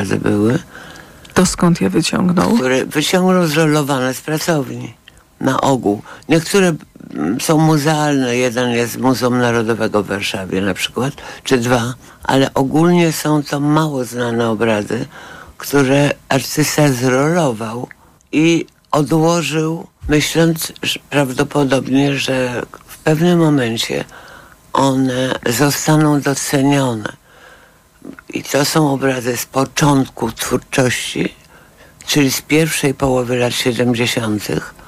były. To skąd je wyciągnął? Które wyciągnął zrolowane z pracowni. Na ogół. Niektóre są muzealne. Jeden jest z Muzeum Narodowego w Warszawie na przykład, czy dwa. Ale ogólnie są to mało znane obrazy, które artysta zrolował i odłożył, myśląc prawdopodobnie, że w pewnym momencie one zostaną docenione. I to są obrazy z początku twórczości, czyli z pierwszej połowy lat 70.,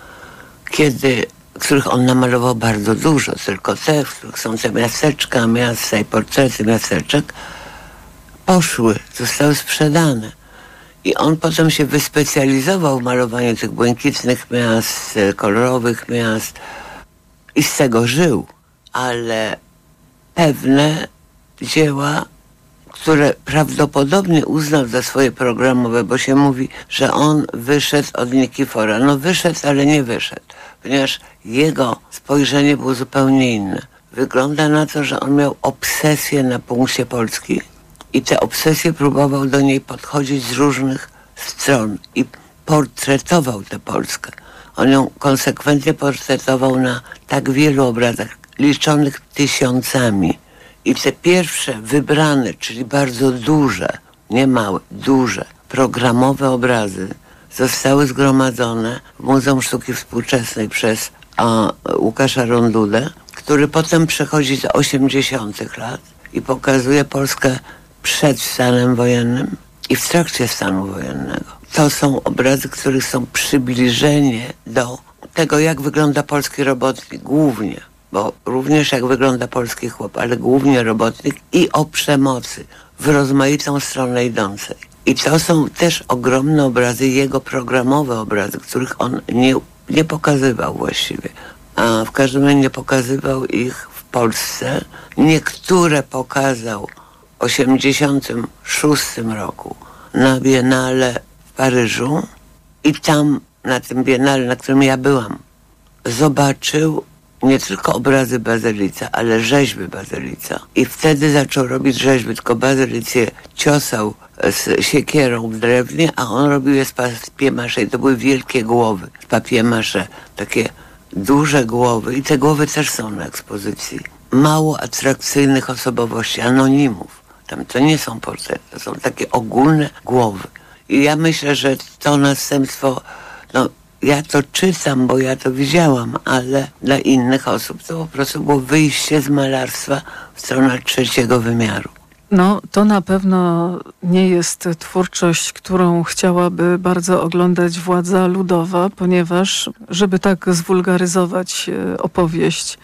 których on namalował bardzo dużo, tylko te, w których są te miasteczka, miasta i portrety miasteczek, poszły, zostały sprzedane. I on potem się wyspecjalizował w malowaniu tych błękitnych miast, kolorowych miast i z tego żył. Ale pewne dzieła, które prawdopodobnie uznał za swoje programowe, bo się mówi, że on wyszedł od Nikifora. No wyszedł, ale nie wyszedł, ponieważ jego spojrzenie było zupełnie inne. Wygląda na to, że on miał obsesję na punkcie Polski i te obsesje próbował do niej podchodzić z różnych stron i portretował tę Polskę. On ją konsekwentnie portretował na tak wielu obrazach, liczonych tysiącami. I te pierwsze wybrane, czyli bardzo duże, nie małe, duże, programowe obrazy zostały zgromadzone w Muzeum Sztuki Współczesnej przez Łukasza Rondudę, który potem przechodzi do 80. lat i pokazuje Polskę przed stanem wojennym i w trakcie stanu wojennego. To są obrazy, których są przybliżenie do tego, jak wygląda polski robotnik głównie, bo również jak wygląda polski chłop, ale głównie robotnik i o przemocy w rozmaitą stronę idącej. I to są też ogromne obrazy, jego programowe obrazy, których on nie pokazywał właściwie. A w każdym razie nie pokazywał ich w Polsce. Niektóre pokazał w 86 roku na Biennale w Paryżu i tam na tym Biennale, na którym ja byłam, zobaczył nie tylko obrazy Bazylica, ale rzeźby Bazylica. I wtedy zaczął robić rzeźby, tylko Bazylicję ciosał z siekierą w drewnie, a on robił je z papier-mâché. I to były wielkie głowy z papier-mâché, takie duże głowy. I te głowy też są na ekspozycji. Mało atrakcyjnych osobowości, anonimów. Tam to nie są portrety, to są takie ogólne głowy. I ja myślę, że to następstwo, ja to czytam, bo ja to widziałam, ale dla innych osób to po prostu było wyjście z malarstwa w stronę trzeciego wymiaru. No, to na pewno nie jest twórczość, którą chciałaby bardzo oglądać władza ludowa, ponieważ, żeby tak zwulgaryzować opowieść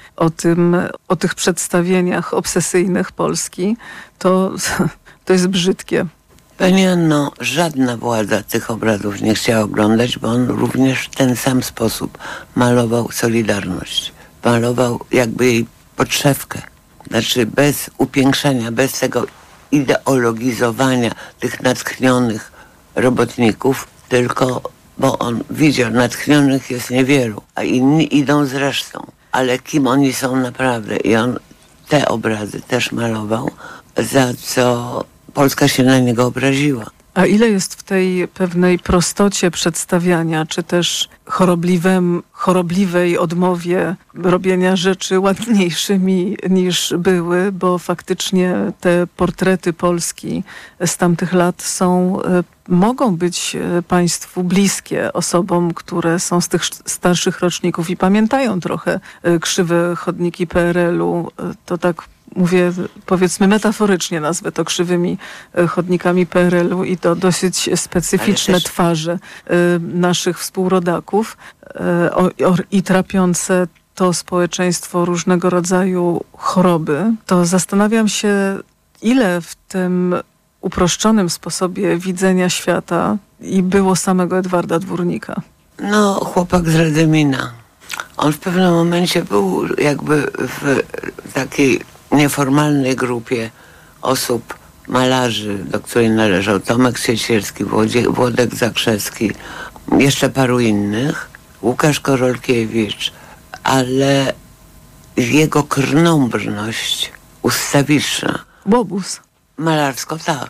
o tych przedstawieniach obsesyjnych Polski, to jest brzydkie. Pani Anno, żadna władza tych obrazów nie chciała oglądać, bo on również w ten sam sposób malował Solidarność. Malował jakby jej podszewkę. Znaczy bez upiększania, bez tego ideologizowania tych natchnionych robotników, tylko, bo on widział, natchnionych jest niewielu, a inni idą z resztą. Ale kim oni są naprawdę? I on te obrazy też malował, za co Polska się na niego obraziła. A ile jest w tej pewnej prostocie przedstawiania, czy też chorobliwej odmowie robienia rzeczy ładniejszymi niż były, bo faktycznie te portrety Polski z tamtych lat mogą być państwu bliskie, osobom, które są z tych starszych roczników i pamiętają trochę krzywe chodniki PRL-u. To tak mówię, powiedzmy metaforycznie, nazwę to krzywymi chodnikami PRL-u i to dosyć specyficzne twarze naszych współrodaków i trapiące to społeczeństwo różnego rodzaju choroby. To zastanawiam się, ile w tym uproszczonym sposobie widzenia świata i było samego Edwarda Dwórnika. No, chłopak z Radymina. On w pewnym momencie był jakby w takiej nieformalnej grupie osób, malarzy, do której należał Tomek Siecierski, Włodek Zakrzewski, jeszcze paru innych, Łukasz Korolkiewicz, ale jego krnąbrność ustawiczna. Łobuz. Malarsko tak.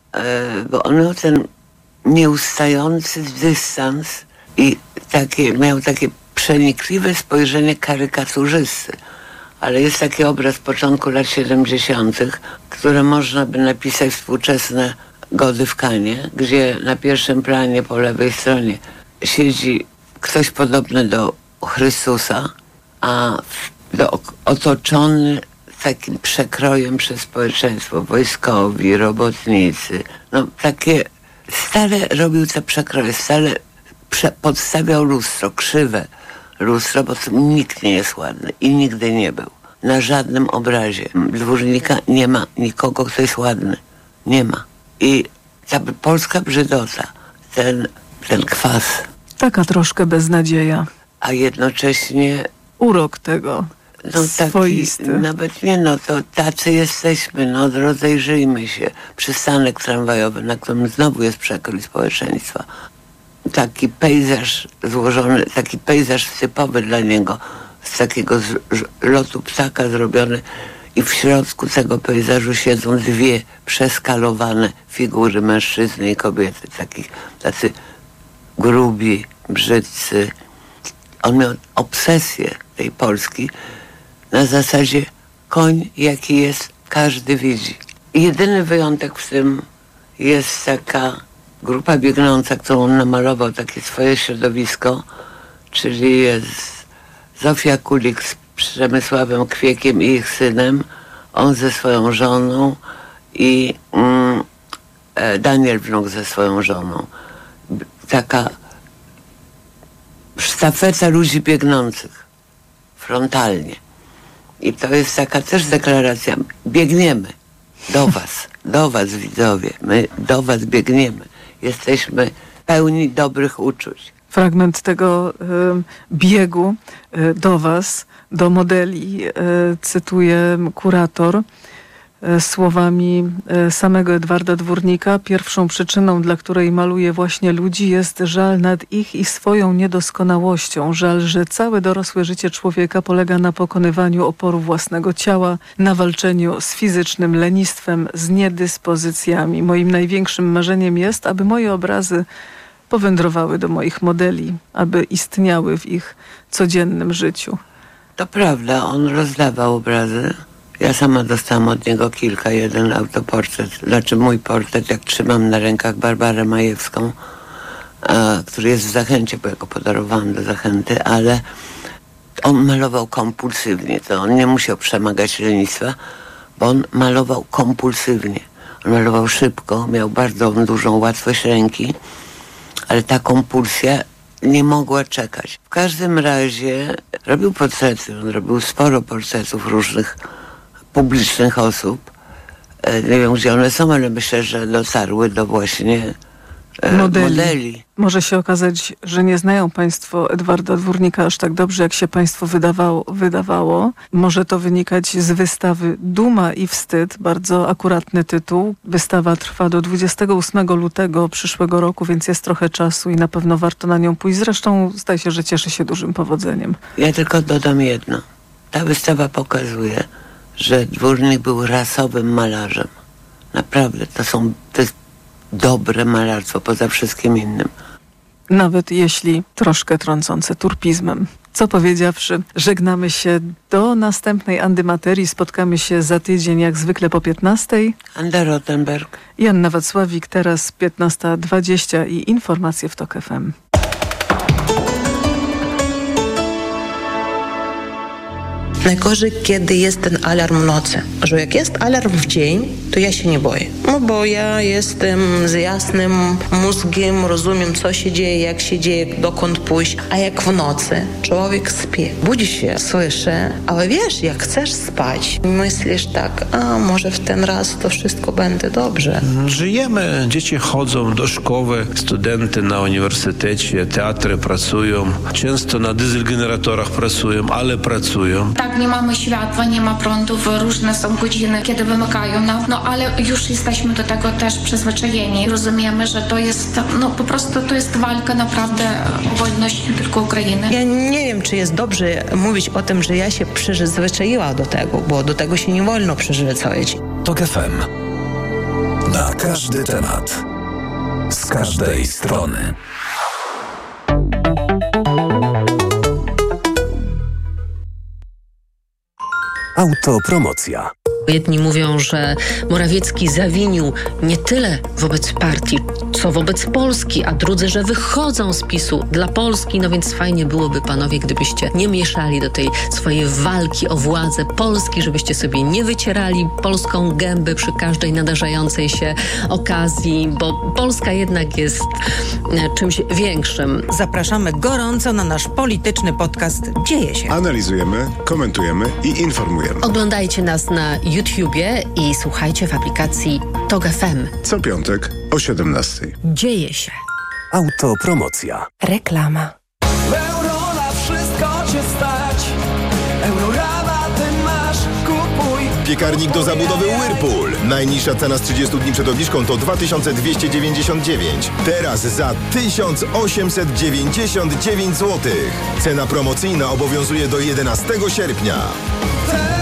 bo on miał ten nieustający dystans i miał takie przenikliwe spojrzenie karykaturzysty. Ale jest taki obraz początku lat 70., które można by napisać współczesne Gody w Kanie, gdzie na pierwszym planie po lewej stronie siedzi ktoś podobny do Chrystusa, a otoczony takim przekrojem przez społeczeństwo, wojskowi, robotnicy. No takie stale robił te przekroje, stale podstawiał lustro, krzywe lustro, bo nikt nie jest ładny i nigdy nie był. Na żadnym obrazie Dwórnika nie ma nikogo, kto jest ładny. Nie ma. I ta polska brzydota, ten kwas. Taka troszkę beznadzieja. A jednocześnie urok tego. Swoisty. Nawet nie, to tacy jesteśmy, rozejrzyjmy się. Przystanek tramwajowy, na którym znowu jest przekrój społeczeństwa. Taki pejzaż złożony, taki pejzaż typowy dla niego, z takiego lotu ptaka zrobiony i w środku tego pejzażu siedzą dwie przeskalowane figury mężczyzny i kobiety, tacy grubi, brzydcy. On miał obsesję tej Polski na zasadzie koń jaki jest, każdy widzi. I jedyny wyjątek w tym jest taka grupa biegnąca, którą on namalował, takie swoje środowisko, czyli jest Zofia Kulik z Przemysławem Kwiekiem i ich synem, on ze swoją żoną i Daniel Wnuk ze swoją żoną. Taka sztafeta ludzi biegnących frontalnie. I to jest taka też deklaracja. Biegniemy do was widzowie, my do was biegniemy. Jesteśmy pełni dobrych uczuć. Fragment tego biegu do was, do modeli, cytuje kurator słowami samego Edwarda Dwórnika. Pierwszą przyczyną, dla której maluje właśnie ludzi, jest żal nad ich i swoją niedoskonałością. Żal, że całe dorosłe życie człowieka polega na pokonywaniu oporu własnego ciała, na walczeniu z fizycznym lenistwem, z niedyspozycjami. Moim największym marzeniem jest, aby moje obrazy powędrowały do moich modeli, aby istniały w ich codziennym życiu. To prawda, on rozdawał obrazy. Ja sama dostałam od niego kilka. Jeden autoportret, znaczy mój portret, jak trzymam na rękach Barbarę Majewską, który jest w Zachęcie, bo ja go podarowałam do Zachęty, ale on malował kompulsywnie. To on nie musiał przemagać lenistwa, bo on malował kompulsywnie. On malował szybko, miał bardzo dużą łatwość ręki, ale ta kompulsja nie mogła czekać. W każdym razie robił portrety, on robił sporo portretów różnych publicznych osób. Nie wiem, gdzie one są, ale myślę, że dotarły do właśnie modeli. Może się okazać, że nie znają państwo Edwarda Dwórnika aż tak dobrze, jak się państwu wydawało. Może to wynikać z wystawy Duma i Wstyd, bardzo akuratny tytuł. Wystawa trwa do 28 lutego przyszłego roku, więc jest trochę czasu i na pewno warto na nią pójść. Zresztą zdaje się, że cieszy się dużym powodzeniem. Ja tylko dodam jedno. Ta wystawa pokazuje, że Dwórnik był rasowym malarzem. Naprawdę, to jest dobre malarstwo poza wszystkim innym. Nawet jeśli troszkę trącące turpizmem. Co powiedziawszy, żegnamy się do następnej Andymaterii. Spotkamy się za tydzień, jak zwykle po 15:00. Anda Rottenberg i Anna Wacławik, teraz 15:20 i informacje w TOK FM. Najgorzej, kiedy jest ten alarm w nocy. Że jak jest alarm w dzień, to ja się nie boję. No bo ja jestem z jasnym mózgiem, rozumiem, co się dzieje, jak się dzieje, dokąd pójść. A jak w nocy człowiek śpi, budzi się, słyszy, ale wiesz, jak chcesz spać, myślisz tak, a może w ten raz to wszystko będzie dobrze. Żyjemy, dzieci chodzą do szkoły, studenty na uniwersytecie, teatry pracują, często na dieselgeneratorach pracują, ale pracują. Tak, nie mamy światła, nie ma prądów, różne są godziny, kiedy wymykają nam, no ale już jesteśmy do tego też przyzwyczajeni. Rozumiemy, że to jest, po prostu to jest walka naprawdę o wolność nie tylko Ukrainy. Ja nie wiem, czy jest dobrze mówić o tym, że ja się przyzwyczaiła do tego, bo do tego się nie wolno przyzwyczaić. TOK FM. Na każdy temat. Z każdej strony. Autopromocja. Jedni mówią, że Morawiecki zawinił nie tyle wobec partii, co wobec Polski, a drudzy, że wychodzą z PiS-u dla Polski. No więc fajnie byłoby, panowie, gdybyście nie mieszali do tej swojej walki o władzę Polski, żebyście sobie nie wycierali polską gęby przy każdej nadarzającej się okazji, bo Polska jednak jest czymś większym. Zapraszamy gorąco na nasz polityczny podcast Dzieje się. Analizujemy, komentujemy i informujemy. Oglądajcie nas na YouTubie i słuchajcie w aplikacji TOG FM. Co piątek o 17:00. Dzieje się. Autopromocja. Reklama. Euro na wszystko cię stać. Eurorabaty masz, kupuj. Piekarnik do zabudowy Whirlpool. Najniższa cena z 30 dni przed obniżką to 2299. Teraz za 1899 zł. Cena promocyjna obowiązuje do 11 sierpnia.